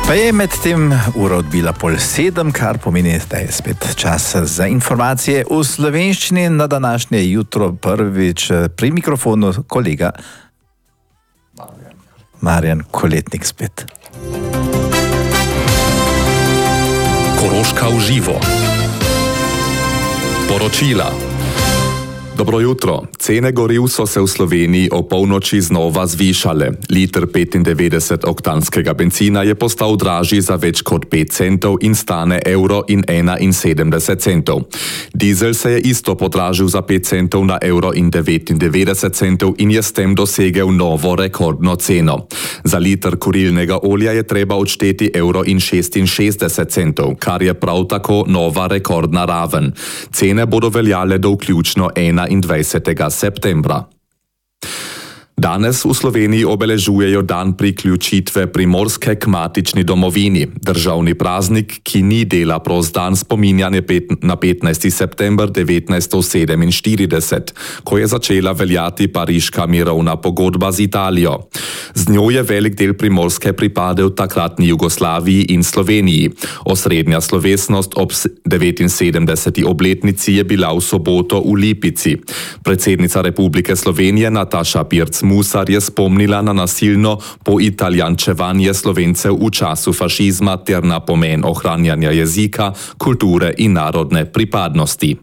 Pa je med tem ura odbila 6:30, kar pomeni, da je spet čas za informacije v slovenščini. Na današnje jutro prvič pri mikrofonu kolega Marjan Koletnik spet. Koroška v živo. Poročila. Dobro jutro. Cene goriv so se v Sloveniji o polnoči znova zvišale. Liter 95-oktanskega bencina je postal dražji za več kot 5 centov in stane €1,71. Dizel se je isto podražil za 5 centov na €1,99 in je s tem dosegel novo rekordno ceno. Za liter kurilnega olja je treba odšteti €1,66, kar je prav tako nova rekordna raven. Cene bodo veljale do vključno 21. septembra. Danes v Sloveniji obeležujejo dan priključitve Primorske k matični domovini. Državni praznik, ki ni dela prost dan, spominjanje na 15. september 1947, ko je začela veljati Pariška mirovna pogodba z Italijo. Z njo je velik del Primorske pripadel takratni Jugoslaviji in Sloveniji. Osrednja slovesnost ob 79. obletnici je bila v soboto v Lipici. Predsednica Republike Slovenije Nataša Pirc Musar je spomnila na nasilno poitalijančevanje Slovencev v času fašizma ter na pomen ohranjanja jezika, kulture in narodne pripadnosti.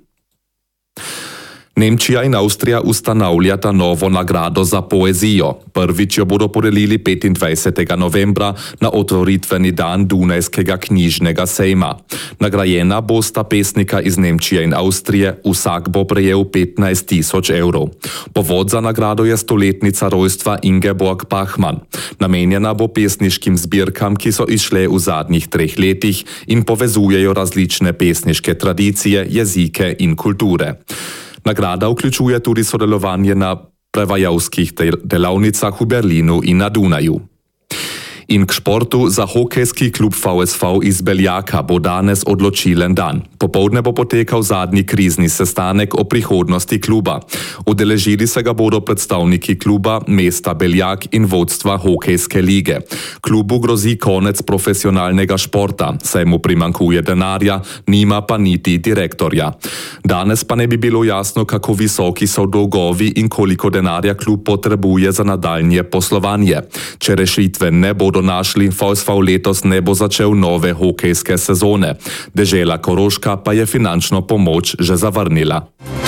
Nemčija in Avstrija ustanavljata novo nagrado za poezijo. Prvič jo bodo podelili 25. novembra na otvoritveni dan Dunajskega knjižnega sejma. Nagrajena bosta pesnika iz Nemčije in Avstrije, vsak bo prejel 15 000 evrov. Povod za nagrado je stoletnica rojstva Ingeborg Bachmann. Namenjena bo pesniškim zbirkam, ki so izšle v zadnjih 3 letih in povezujejo različne pesniške tradicije, jezike in kulture. Nagrada vključuje tudi sodelovanje na prevajalskih delavnicah v Berlinu in na Dunaju. In k športu. Za hokejski klub VSV iz Beljaka bo danes odločilen dan. Popoldne bo potekal zadnji krizni sestanek o prihodnosti kluba. Udeležili se ga bodo predstavniki kluba, mesta Beljak in vodstva hokejske lige. Klubu grozi konec profesionalnega športa, saj mu primanjkuje denarja, nima pa niti direktorja. Danes pa ne bi bilo jasno, kako visoki so dolgovi in koliko denarja klub potrebuje za nadaljnje poslovanje. Če rešitve ne bodo našli, VSV letos ne bo začel nove hokejske sezone. Dežela Koroška pa je finančno pomoč že zavrnila.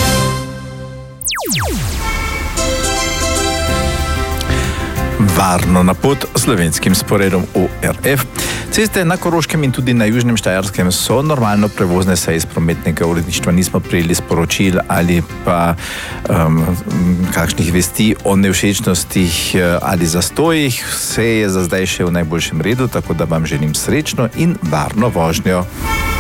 Varno na pot slovenskim sporedom ORF. Ceste na Koroškem in tudi na Južnem Štajerskem so normalno prevozne, saj iz prometnega uredništva nismo prejeli sporočil ali pa kakšnih vesti o nevšečnostih ali zastojih. Vse je za zdaj še v najboljšem redu, tako da vam želim srečno in varno vožnjo.